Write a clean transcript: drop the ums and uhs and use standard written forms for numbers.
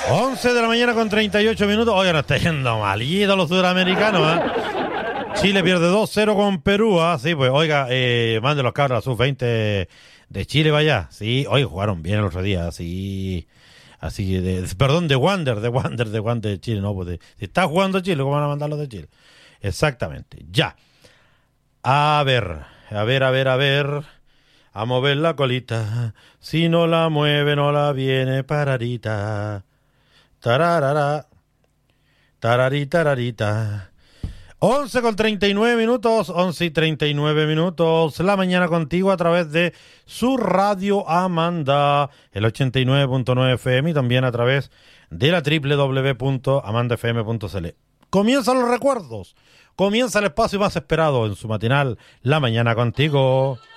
11 de la mañana con 38 minutos. Oye, no está yendo malito los sudamericanos, ¿eh? Chile pierde 2-0 con Perú, ¿ah? Sí, pues, oiga, mande los cabros a sub-20 de Chile, vaya. Sí, oye, jugaron bien el otro día, sí. Así, perdón, de Wander de Chile, no, pues si está jugando Chile, ¿cómo van a mandarlos de Chile? Exactamente, ya. A ver. A mover la colita. Si no la mueve, no la viene pararita. Tararara. Tararita. 11 con 39 minutos, 11 y 39 minutos, la mañana contigo a través de su radio Amanda, el 89.9 FM y también a través de la www.amandafm.cl. Comienzan los recuerdos, comienza el espacio más esperado en su matinal, La Mañana Contigo.